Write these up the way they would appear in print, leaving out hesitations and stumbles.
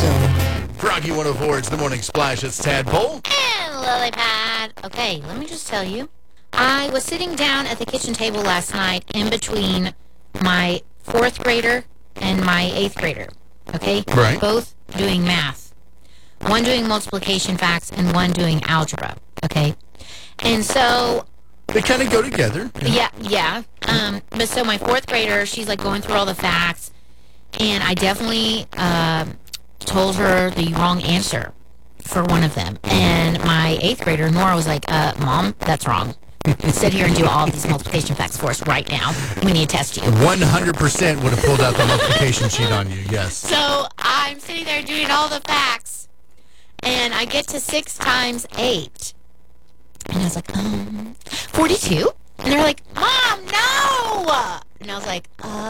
Froggy 104, it's the Morning Splash. It's Tadpole. And Lilypad. Okay, let me just tell you. I was sitting down at the kitchen table last night in between my 4th grader and my 8th grader. Okay? Right. Both doing math. One doing multiplication facts and one doing algebra. Okay? And so... They kind of go together. Yeah. But so my 4th grader, she's like going through all the facts, and I definitely told her the wrong answer for one of them. And my 8th grader, Nora, was like, Mom, that's wrong. Sit here and do all these multiplication facts for us right now. We need to test you. 100% would have pulled out the multiplication sheet on you, yes. So I'm sitting there doing all the facts, and I get to 6 times 8. And I was like, 42? And they're like, Mom, no! And I was like,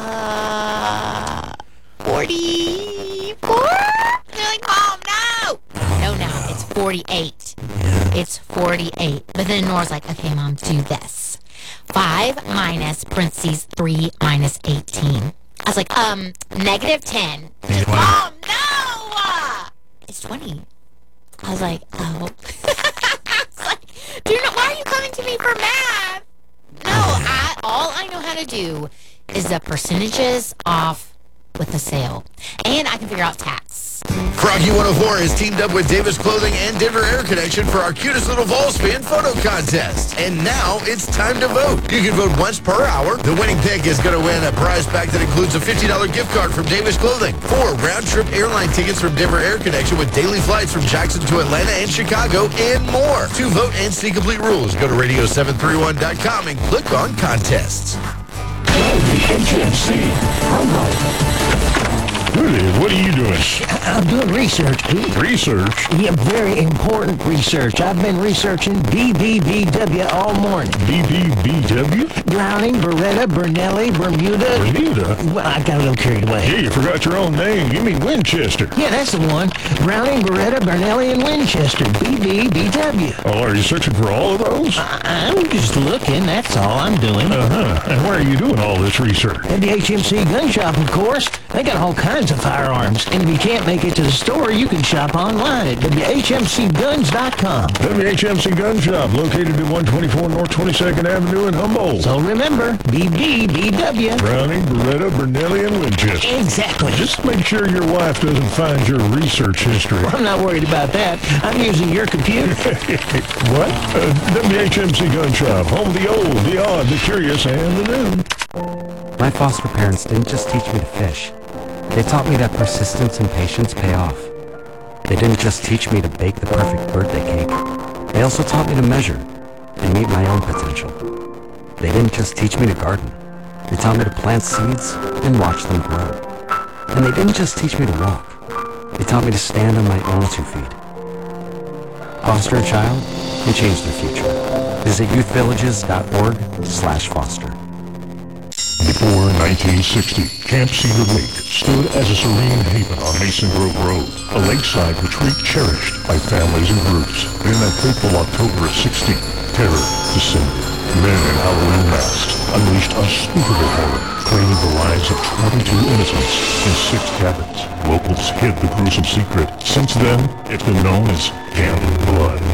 44? And they're like, Mom, no! No, it's 48. It's 48. But then Nora's like, okay, Mom, do this. 5 minus parentheses 3 minus 18. I was like, negative 10. Like, Mom, no! It's 20. I was like, oh. I was like, why are you coming to me for math? No, all I know how to do is the percentages off with the sale. And I can figure out tax. Froggy 104 has teamed up with Davis Clothing and Denver Air Connection for our cutest little fall spin photo contest. And now it's time to vote. You can vote once per hour. The winning pick is going to win a prize pack that includes a $50 gift card from Davis Clothing, 4 round-trip airline tickets from Denver Air Connection with daily flights from Jackson to Atlanta and Chicago, and more. To vote and see complete rules, go to radio731.com and click on contests. Really, what are you doing? I'm doing research, Pete. Research? Yeah, very important research. I've been researching BBBW all morning. BBBW? Browning, Beretta, Bernelli, Bermuda. Bermuda? Well, I got a little carried away. Yeah, you forgot your own name. You mean Winchester. Yeah, that's the one. Browning, Beretta, Bernelli, and Winchester. BBBW. Oh, are you searching for all of those? I'm just looking. That's all I'm doing. Uh-huh. And where are you doing all this research? At the HMC gun shop, of course. They got all kinds of firearms. And if you can't make it to the store, you can shop online at WHMCguns.com. WHMC Gun Shop, located at 124 North 22nd Avenue in Humboldt. So remember, BBBW. Browning, Beretta, Bernelli, and Winchester. Exactly. Just make sure your wife doesn't find your research history. I'm not worried about that. I'm using your computer. What? WHMC Gun Shop, home of the old, the odd, the curious, and the new. My foster parents didn't just teach me to fish. They taught me that persistence and patience pay off. They didn't just teach me to bake the perfect birthday cake. They also taught me to measure and meet my own potential. They didn't just teach me to garden. They taught me to plant seeds and watch them grow. And they didn't just teach me to walk. They taught me to stand on my own 2 feet. Foster a child and change their future. Visit youthvillages.org/foster. Before 1960, Camp Cedar Lake stood as a serene haven on Mason Grove Road, a lakeside retreat cherished by families and groups. In that fateful October of '60, terror descended. Men in Halloween masks unleashed unspeakable horror, claiming the lives of 22 innocents in 6 cabins. Locals hid the gruesome secret. Since then, it's been known as Camp Blood.